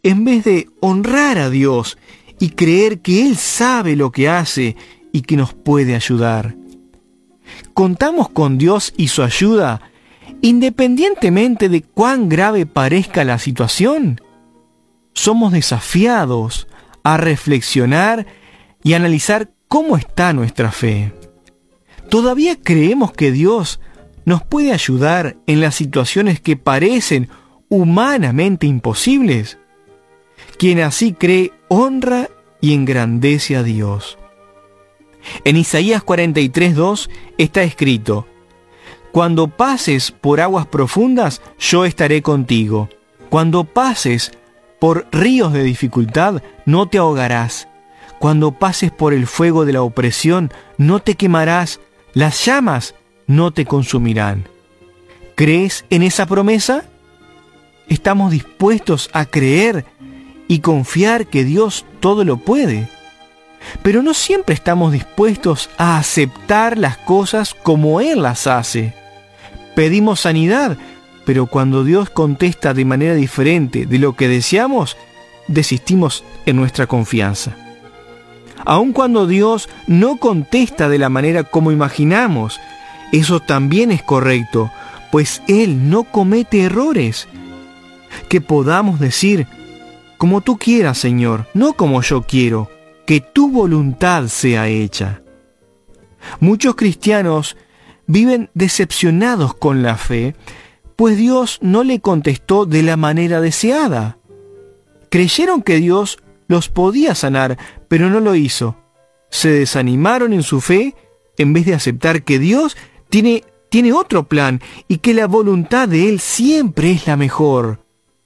en vez de honrar a Dios y creer que Él sabe lo que hace y que nos puede ayudar. Contamos con Dios y su ayuda independientemente de cuán grave parezca la situación. Somos desafiados a reflexionar y analizar cómo está nuestra fe. ¿Todavía creemos que Dios nos puede ayudar en las situaciones que parecen humanamente imposibles? Quien así cree honra y engrandece a Dios. En Isaías 43:2 está escrito: Cuando pases por aguas profundas, yo estaré contigo. Cuando pases por ríos de dificultad, no te ahogarás. Cuando pases por el fuego de la opresión, no te quemarás. Las llamas no te consumirán. ¿Crees en esa promesa? ¿Estamos dispuestos a creer y confiar que Dios todo lo puede? Pero no siempre estamos dispuestos a aceptar las cosas como Él las hace. Pedimos sanidad, pero cuando Dios contesta de manera diferente de lo que deseamos, desistimos en nuestra confianza. Aun cuando Dios no contesta de la manera como imaginamos, eso también es correcto, pues Él no comete errores. Que podamos decir: como tú quieras, Señor, no como yo quiero, que tu voluntad sea hecha. Muchos cristianos viven decepcionados con la fe, pues Dios no le contestó de la manera deseada. Creyeron que Dios los podía sanar, pero no lo hizo. Se desanimaron en su fe en vez de aceptar que Dios tiene otro plan y que la voluntad de Él siempre es la mejor.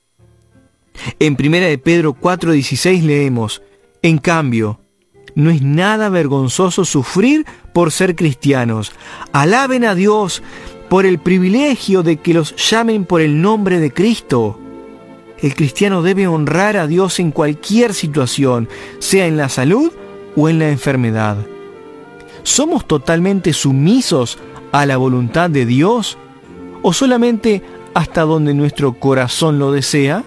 En 1 de Pedro 4:16 leemos: En cambio, no es nada vergonzoso sufrir por ser cristianos. Alaben a Dios por el privilegio de que los llamen por el nombre de Cristo. El cristiano debe honrar a Dios en cualquier situación, sea en la salud o en la enfermedad. ¿Somos totalmente sumisos a la voluntad de Dios o solamente hasta donde nuestro corazón lo desea?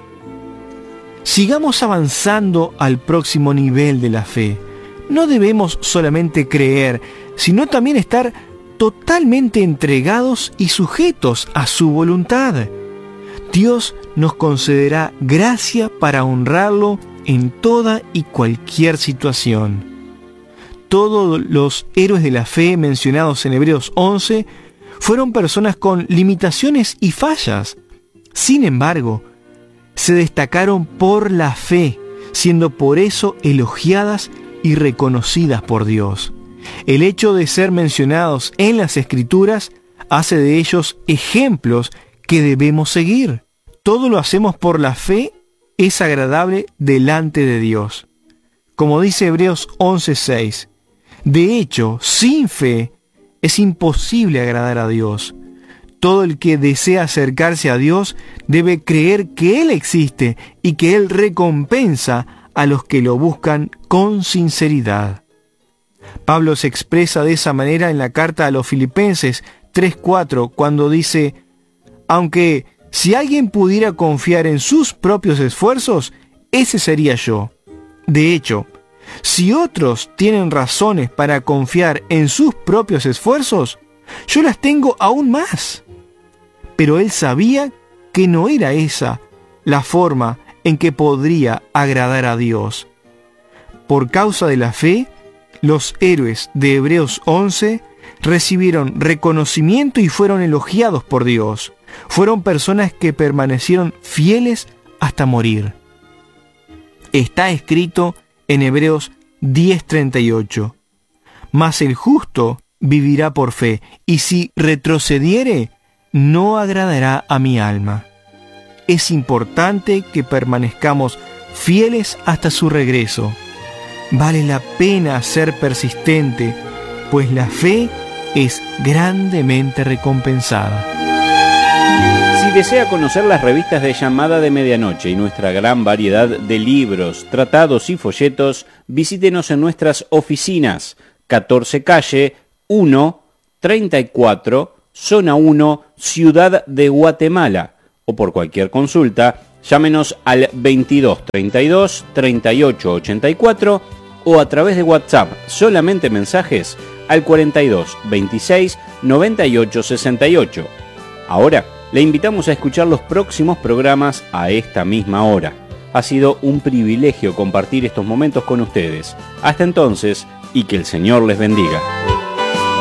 Sigamos avanzando al próximo nivel de la fe. No debemos solamente creer, sino también estar totalmente entregados y sujetos a su voluntad. Dios nos concederá gracia para honrarlo en toda y cualquier situación. Todos los héroes de la fe mencionados en Hebreos 11 fueron personas con limitaciones y fallas. Sin embargo, se destacaron por la fe, siendo por eso elogiadas y reconocidas por Dios. El hecho de ser mencionados en las Escrituras hace de ellos ejemplos que debemos seguir. Todo lo hacemos por la fe, es agradable delante de Dios. Como dice Hebreos 11:6, de hecho, sin fe es imposible agradar a Dios. Todo el que desea acercarse a Dios debe creer que Él existe y que Él recompensa a los que lo buscan con sinceridad. Pablo se expresa de esa manera en la carta a los Filipenses 3:4, cuando dice: aunque si alguien pudiera confiar en sus propios esfuerzos, ese sería yo. De hecho, si otros tienen razones para confiar en sus propios esfuerzos, yo las tengo aún más. Pero él sabía que no era esa la forma en que podría agradar a Dios. Por causa de la fe, los héroes de Hebreos 11 recibieron reconocimiento y fueron elogiados por Dios. Fueron personas que permanecieron fieles hasta morir. Está escrito en Hebreos 10:38. Mas el justo vivirá por fe, y si retrocediere, no agradará a mi alma. Es importante que permanezcamos fieles hasta su regreso. Vale la pena ser persistente, pues la fe es grandemente recompensada. Si desea conocer las revistas de Llamada de Medianoche y nuestra gran variedad de libros, tratados y folletos, visítenos en nuestras oficinas, 14 calle 1, 34, zona 1, Ciudad de Guatemala, o por cualquier consulta Llámenos al 22 32 38 84 o a través de WhatsApp, solamente mensajes, al 42 26 98 68. Ahora le invitamos a escuchar los próximos programas a esta misma hora. Ha sido un privilegio compartir estos momentos con ustedes. Hasta entonces, y que el Señor les bendiga.